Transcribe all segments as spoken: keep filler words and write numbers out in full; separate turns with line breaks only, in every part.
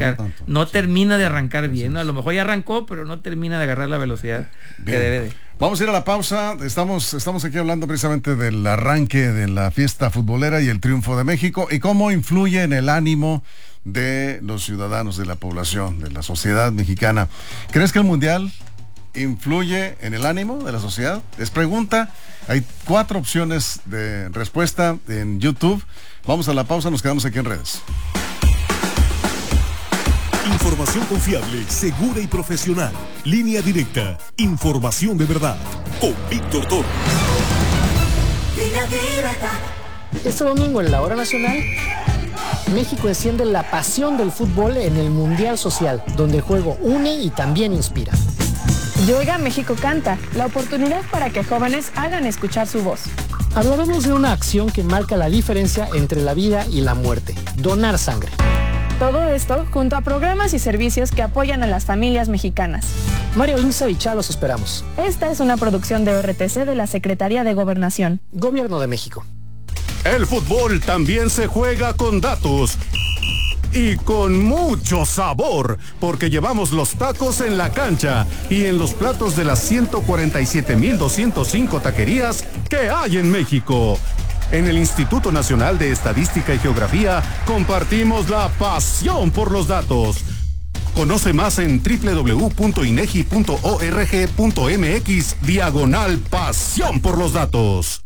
arrancar.
No, tanto,
no
sí.
termina de arrancar bien, ¿no? A lo mejor ya arrancó, pero no termina de agarrar la velocidad
Bien.
que debe de.
Vamos a ir a la pausa. Estamos, estamos aquí hablando precisamente del arranque de la fiesta futbolera y el triunfo de México y cómo influye en el ánimo de los ciudadanos, de la población, de la sociedad mexicana. ¿Crees que el Mundial influye en el ánimo de la sociedad? Es pregunta. Hay cuatro opciones de respuesta en YouTube. Vamos a la pausa, nos quedamos aquí en redes.
Información confiable, segura y profesional. Línea directa. Información de verdad. Con Víctor Torres.
Este domingo en la Hora Nacional, México enciende la pasión del fútbol en el Mundial Social, donde el juego une y también inspira.
Yoiga México Canta, la oportunidad para que jóvenes hagan escuchar su voz.
Hablaremos de una acción que marca la diferencia entre la vida y la muerte: donar sangre.
Todo esto junto a programas y servicios que apoyan a las familias mexicanas.
María Luisa y Chá los esperamos.
Esta es una producción de R T C de la Secretaría de Gobernación.
Gobierno de México.
El fútbol también se juega con datos. Y con mucho sabor, porque llevamos los tacos en la cancha y en los platos de las ciento cuarenta y siete mil doscientos cinco taquerías que hay en México. En el Instituto Nacional de Estadística y Geografía compartimos la pasión por los datos. Conoce más en doble u doble u doble u punto inegi punto org punto mx diagonal pasión por los datos.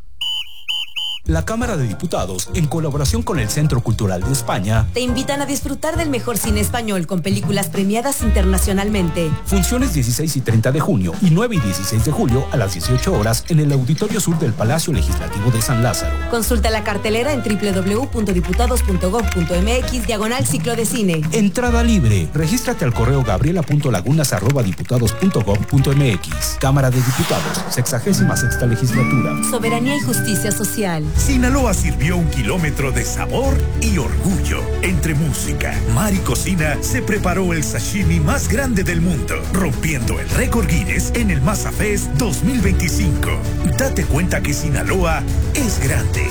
La Cámara de Diputados, en colaboración con el Centro Cultural de España,
te invitan a disfrutar del mejor cine español con películas premiadas internacionalmente.
Funciones dieciséis y treinta de junio y nueve y dieciséis de julio a las dieciocho horas en el Auditorio Sur del Palacio Legislativo de San Lázaro.
Consulta la cartelera en doble u doble u doble u punto diputados punto gob punto mx diagonal ciclo de cine.
Entrada libre. Regístrate al correo gabriela punto lagunas arroba diputados punto gob punto mx. Cámara de Diputados, sexagésima sexta legislatura.
Soberanía y justicia social.
Sinaloa sirvió un kilómetro de sabor y orgullo. Entre música, mar y cocina, se preparó el sashimi más grande del mundo, rompiendo el récord Guinness en el Masa Fest dos mil veinticinco. Date cuenta que Sinaloa es grande.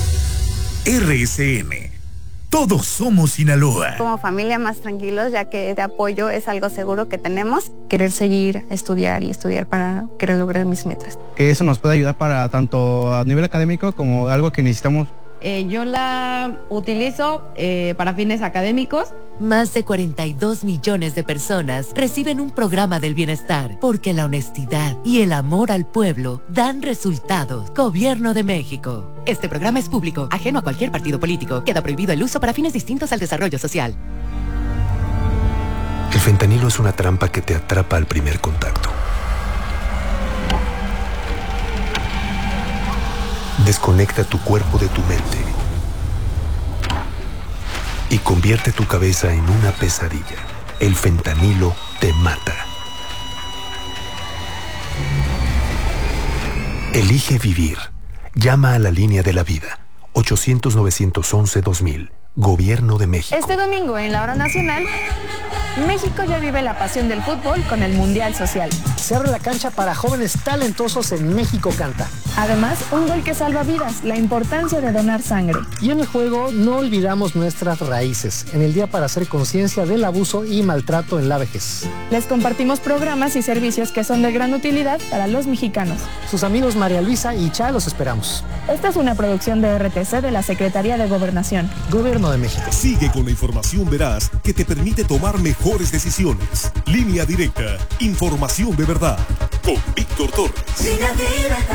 R S M. Todos somos Sinaloa.
Como familia más tranquilos, ya que de apoyo es algo seguro que tenemos. Querer seguir, estudiar y estudiar para querer lograr mis metas.
Que eso nos puede ayudar para tanto a nivel académico como algo que necesitamos.
Eh, yo la utilizo eh, para fines académicos.
Más de cuarenta y dos millones de personas reciben un programa del bienestar porque la honestidad y el amor al pueblo dan resultados. Gobierno de México. Este programa es público, ajeno a cualquier partido político. Queda prohibido el uso para fines distintos al desarrollo social.
El fentanilo es una trampa que te atrapa al primer contacto. Desconecta tu cuerpo de tu mente y convierte tu cabeza en una pesadilla. El fentanilo te mata. Elige vivir. Llama a la línea de la vida. ochocientos, novecientos once, dos mil. Gobierno de México.
Este domingo en la Hora Nacional, México ya vive la pasión del fútbol con el Mundial Social.
Se abre la cancha para jóvenes talentosos en México Canta.
Además, un gol que salva vidas, la importancia de donar sangre.
Y en el juego no olvidamos nuestras raíces, en el día para hacer conciencia del abuso y maltrato en la vejez.
Les compartimos programas y servicios que son de gran utilidad para los mexicanos.
Sus amigos María Luisa y Chá los esperamos.
Esta es una producción de R T C de la Secretaría de Gobernación.
Gobierno de México.
Sigue con la información veraz que te permite tomar mejores decisiones. Línea directa. Información de verdad. Con Víctor Torres.
Línea directa.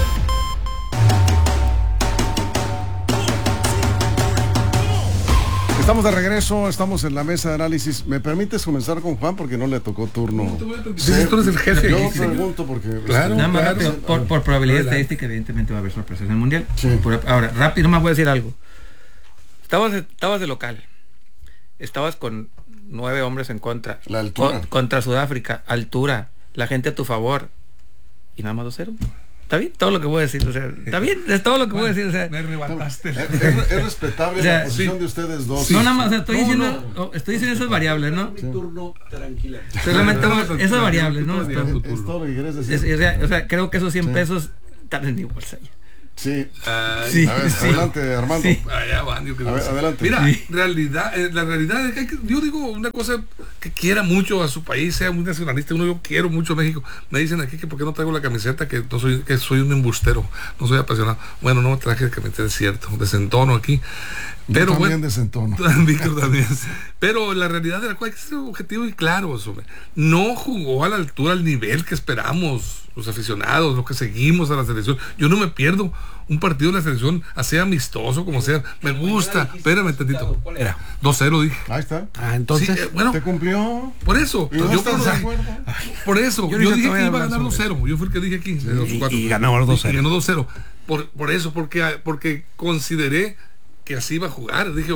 Estamos de regreso, estamos en la mesa de análisis. ¿Me permites comenzar con Juan? Porque no le tocó turno.
No, sí, tú eres el jefe.
Yo
sí,
pregunto porque...
Claro, nada más rápido, por, por probabilidad estadística, evidentemente va a haber sorpresas en el Mundial. Sí. Por, ahora, rápido, más voy a decir algo. Estabas, estabas de local. Estabas con nueve hombres en contra.
La altura.
Con, contra Sudáfrica, altura, la gente a tu favor. Y nada más dos cero. ¿Está bien? Todo lo que voy a decir, o sea, está bien, es todo lo que bueno, voy a decir, o sea,
me arrebataste. Es, es, es respetable o sea, la posición sí. de ustedes dos.
No, nada más, o sea, estoy no, diciendo, no. estoy diciendo esas variables, ¿no?
Mi turno, tranquila.
Solamente esas variables, ¿no?
Es, es todo lo que quieres decir.
Es, o, sea, o sea, creo que esos cien sí. pesos están en mi bolsa ya.
Sí.
Ay,
sí, a ver, sí. Adelante, Armando. Sí.
Allá van, yo creo.
A ver, adelante.
Mira,
sí.
realidad, eh, la realidad es que yo digo una cosa, que quiera mucho a su país, sea muy nacionalista. Uno, yo quiero mucho a México. Me dicen aquí que por qué no traigo la camiseta, que no soy, que soy un embustero, no soy apasionado. Bueno, no me traje la camiseta, es cierto, desentono aquí. Pero
yo también
bueno,
desentono.
Víctor también. Pero la realidad de la cual hay que ser objetivo y claro, sobre. No jugó a la altura, al nivel que esperamos los aficionados, los que seguimos a la selección. Yo no me pierdo un partido de la selección, así amistoso como sea. Me gusta. Espérame tantito.
¿Cuál era?
dos cero dije.
Ahí está.
Ah, entonces.
Sí, eh, bueno, ¿te cumplió?
Por eso.
¿Y no
yo
estás
por,
de acuerdo?
Por eso. Yo, yo dije que iba a ganar dos cero. Yo fui el que dije aquí.
Sí, y, y ganó dos cero.
Y ganó dos cero. Por, por eso, porque, porque consideré que así iba a jugar. Dije,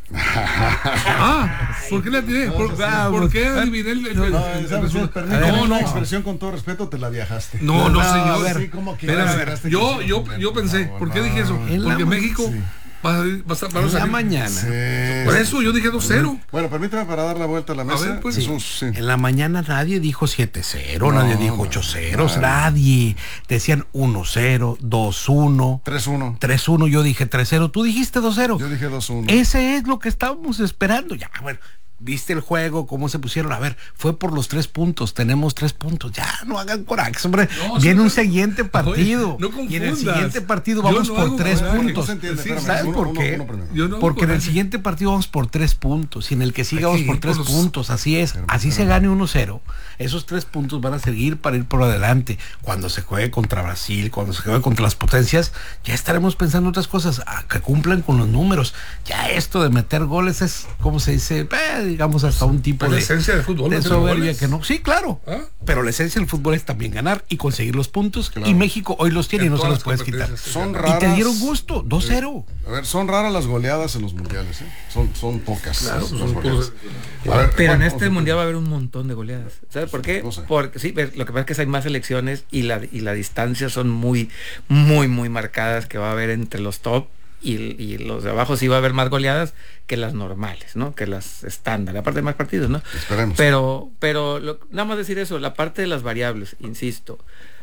ah, ¿por qué le tiré? ¿Por,
no,
¿por qué adiviné el, el,
no,
el,
no,
el,
¿sabes?
el,
Permíteme
no,
una
no.
expresión con todo respeto, te la viajaste.
No, no,
no
señor.
A ver, sí, como que
Espera, yo, yo, yo pensé, ¿por qué dije eso? Porque México
sí.
va a, va a, va a
en
salir.
la mañana.
Sí.
Por eso yo dije dos cero.
Bueno, permítame para dar la vuelta a la mesa.
A ver, pues.
Jesús, sí.
En la mañana nadie dijo siete cero,
No,
nadie dijo ocho cero,
no,
nadie. Decían uno cero, dos uno.
tres uno.
tres uno, yo dije tres cero, tú dijiste dos cero.
Yo dije dos uno.
Ese es lo que estábamos esperando. Ya, bueno, viste el juego, cómo se pusieron. A ver, fue por los tres puntos, tenemos tres puntos. Ya, no hagan coraje, hombre.
No,
Viene
no,
un siguiente partido.
Oye, no
y en el siguiente partido vamos
no
por tres
coraje.
puntos.
No se entiende,
Sí,
espérame,
¿sabes
uno,
por
uno,
qué?
uno primero.
Yo no
Porque en el
coraje.
siguiente partido vamos por tres puntos y en el que siga
Hay
vamos
que
por
ir
tres
por los-
puntos. Así es. Así se gane uno cero. Esos tres puntos van a seguir para ir por adelante. Cuando se juegue contra Brasil, cuando se juegue contra las potencias, ya estaremos pensando otras cosas, a que cumplan con los números. Ya esto de meter goles es, como se dice, eh, digamos, hasta un tipo
La
de,
esencia del fútbol,
de
meter
soberbia
goles.
que no. Sí, claro.
¿Ah?
Pero la esencia del fútbol es también ganar y conseguir los puntos.
Claro.
Y México hoy los tiene y
En
no se
todas
los
las
puedes quitar.
competencias.
Son
Y
raras.
te dieron gusto, dos cero.
A ver, son raras las goleadas en los mundiales, ¿eh? Son, son pocas.
Claro,
las,
son
las goleadas.
pocas.
A ver,
Pero en
Juan,
este
vamos a-
mundial va a haber un montón de goleadas. ¿Sabes por qué?
No sé.
Porque sí, pero lo que pasa es que hay más selecciones y la y la distancia son muy, muy, muy marcadas que va a haber entre los top y, y los de abajo. Sí va a haber más goleadas que las normales, ¿no? Que las estándar. Aparte de más partidos, ¿no?
Esperemos.
Pero, pero lo- nada más decir eso, la parte de las variables, insisto.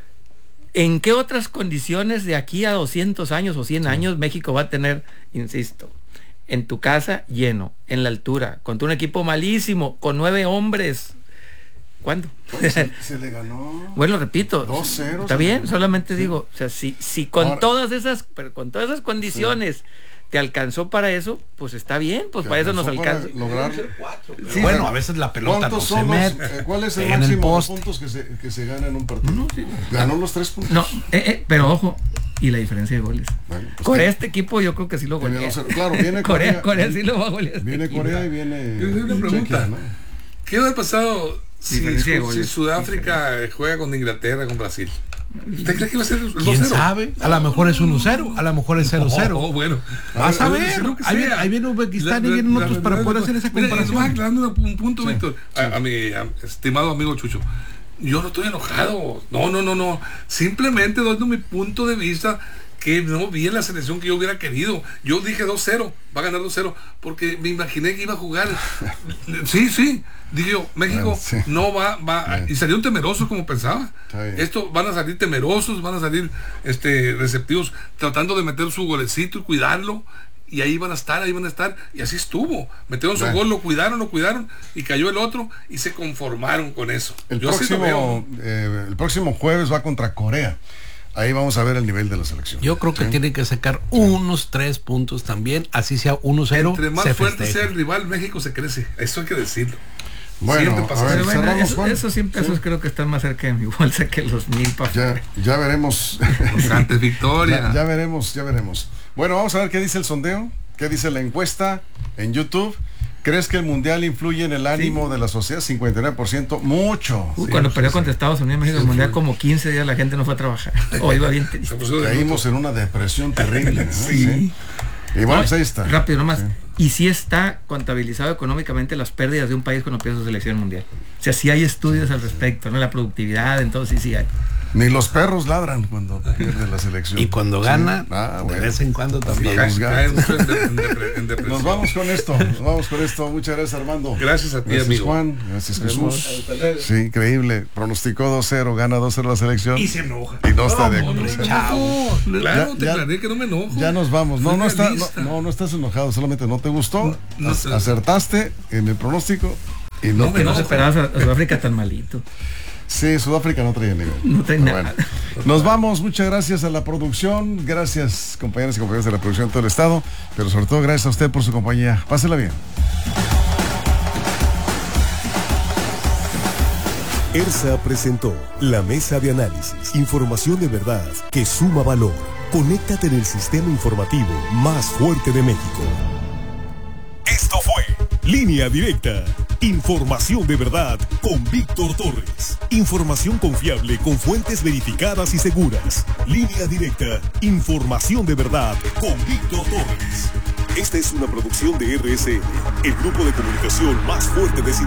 ¿En qué otras condiciones de aquí a doscientos años o cien años México va a tener, insisto, en tu casa lleno, en la altura, contra un equipo malísimo, con nueve hombres? ¿Cuándo?
Se, se le ganó.
Bueno, repito,
dos cero.
está bien, solamente digo, o sea, si, si con
Ahora-
todas esas, pero con todas esas condiciones te alcanzó para eso, pues está bien, pues para eso nos alcanza.
Lograr.
Sí,
Bueno, a veces la pelota no
¿Cuántos
se
son los,
mete.
eh, ¿Cuál es el
en el
máximo de
poste.
puntos que se, que se gana en un partido? Ganó los tres puntos.
No, eh, eh, pero ojo, y la diferencia de goles.
Bueno, pues
Corea,
que-
este equipo yo creo que sí lo
Viene
golea.
dos cero. Claro, viene
Corea,
Corea.
Corea sí lo va a golear. este
Viene
equipo.
Corea y viene.
Yo tengo una pregunta.
Chequia, ¿no?
¿Qué hubiera pasado si,
Diferencia de
si
goles.
Sudáfrica juega con Inglaterra, con Brasil? ¿Usted cree que va a ser el dos cero?
¿Quién sabe? A lo mejor es uno cero, a lo mejor es cero cero.
Oh, oh, bueno.
Vas a
Ah,
ver,
lo que
ahí viene,
sea.
ahí viene Uzbekistán
La-
y vienen
la-
otros
la-
para
la-
poder
la-
hacer esa
Mira,
comparación.
nomás aclarando una- un punto, Víctor, a, a mi a- estimado amigo Chucho. Yo no estoy enojado. No, no, no, no. Simplemente dando mi punto de vista que no vi en la selección que yo hubiera querido. Yo dije dos cero, va a ganar dos cero, porque me imaginé que iba a jugar. Sí, sí. Dije yo, México
Bueno, sí.
no va, va,
Bien.
y salieron temerosos como pensaba.
Está bien.
Esto van a salir temerosos, van a salir este receptivos, tratando de meter su golecito y cuidarlo. Y ahí van a estar, ahí van a estar, y así estuvo. Metieron su
Bueno.
gol, lo cuidaron, lo cuidaron, y cayó el otro, y se conformaron con eso.
El
Yo así lo
próximo,
veo.
eh, el próximo jueves va contra Corea. Ahí vamos a ver el nivel de la selección.
Yo creo que
¿Sí?
tienen que sacar unos tres puntos también, así sea uno cero.
Entre más
se
fuerte
festeja.
sea el rival, México se crece. Eso hay que decirlo.
Bueno,
Siempre pasa
a ver,
Pero bueno,
cerramos,
eso,
Juan.
esos cien pesos
Sí.
creo que están más cerca de mi bolsa que los mil para
Ya, ya veremos.
Antes victoria.
ya, ya veremos, ya veremos. Bueno, vamos a ver qué dice el sondeo, qué dice la encuesta en YouTube. ¿Crees que el mundial influye en el ánimo
Sí.
de la sociedad? cincuenta y nueve por ciento, mucho.
Uh,
Sí,
cuando
sí,
perdió
sí.
contra Estados Unidos, México, el mundial, como quince días la gente no fue a trabajar. O iba bien triste.
Se puso de
Caímos
luto.
en una depresión terrible. ¿no?
Sí.
Y bueno,
No,
pues ahí está.
Rápido nomás.
Sí.
Y sí está contabilizado económicamente las pérdidas de un país cuando pierde su selección mundial. O sea, sí hay estudios al respecto, ¿no? La productividad, entonces sí, sí hay.
Ni los perros ladran cuando pierde la selección.
Y cuando gana,
sí. ah,
de vez en cuando también.
Nos, nos vamos con esto, nos vamos con esto. Muchas gracias, Armando.
Gracias a ti,
gracias,
amigo.
Juan. Gracias, Jesús. Sí, increíble. Pronosticó dos cero, gana dos cero la selección.
Y se enoja.
Y no está de
acuerdo. No, claro, te aclaré que no me enojo.
Ya nos vamos. No, no, está, no, no, no estás enojado, solamente no te gustó. No, no, acertaste en el pronóstico. Y no,
no que no se esperaba a Sudáfrica tan malito.
Sí, Sudáfrica no traía nivel.
No traía nada.
Bueno, nos vamos, muchas gracias a la producción, gracias compañeras y compañeros de la producción de todo el estado, pero sobre todo gracias a usted por su compañía. Pásela bien.
ERSA presentó La Mesa de Análisis, información de verdad que suma valor. Conéctate en el sistema informativo más fuerte de México. Esto fue Línea Directa. Información de verdad con Víctor Torres. Información confiable con fuentes verificadas y seguras. Línea Directa. Información de verdad con Víctor Torres. Esta es una producción de R S N, el grupo de comunicación más fuerte de Sinaloa.